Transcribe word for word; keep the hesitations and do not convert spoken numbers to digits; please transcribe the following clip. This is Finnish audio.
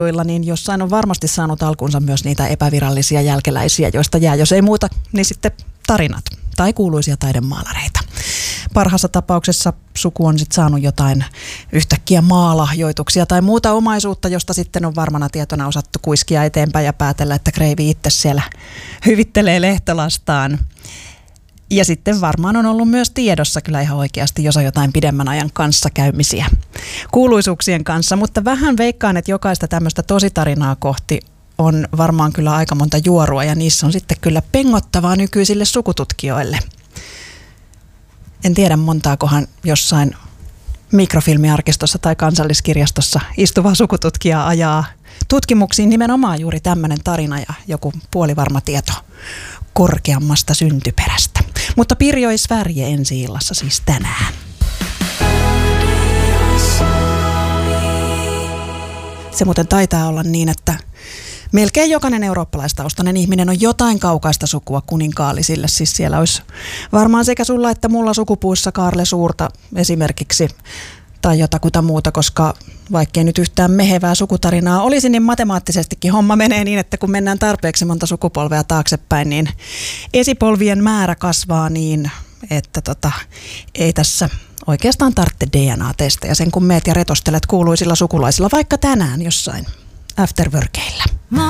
niin jossain on varmasti saanut alkunsa myös niitä epävirallisia jälkeläisiä, joista jää, jos ei muuta, niin sitten tarinat tai kuuluisia taidemaalareita. Parhaassa tapauksessa suku on sitten saanut jotain yhtäkkiä maalahjoituksia tai muuta omaisuutta, josta sitten on varmana tietona osattu kuiskia eteenpäin ja päätellä, että Kreivi itse siellä hyvittelee Lehtolastaan. Ja sitten varmaan on ollut myös tiedossa kyllä ihan oikeasti, jos on jotain pidemmän ajan kanssakäymisiä kuuluisuuksien kanssa, mutta vähän veikkaan, että jokaista tämmöistä tositarinaa kohti on varmaan kyllä aika monta juorua ja niissä on sitten kyllä pengottavaa nykyisille sukututkijoille. En tiedä montaakohan jossain mikrofilmiarkistossa tai kansalliskirjastossa istuva sukututkija ajaa tutkimuksiin nimenomaan juuri tämmöinen tarina ja joku puolivarma tieto korkeammasta syntyperästä. Mutta Pirjo i Sverige ensi illassa siis tänään. Se muuten taitaa olla niin, että melkein jokainen eurooppalaistaustainen ihminen on jotain kaukaista sukua kuninkaallisille. Siis siellä olisi varmaan sekä sulla että mulla sukupuissa Kaarle Suurta esimerkiksi tai jotakuta muuta, koska vaikkei nyt yhtään mehevää sukutarinaa olisi, niin matemaattisestikin homma menee niin, että kun mennään tarpeeksi monta sukupolvea taaksepäin, niin esipolvien määrä kasvaa niin, että tota, ei tässä oikeastaan tarvitse D N A-testejä sen kun meet ja retostelet kuuluisilla sukulaisilla vaikka tänään jossain afterworkeilla.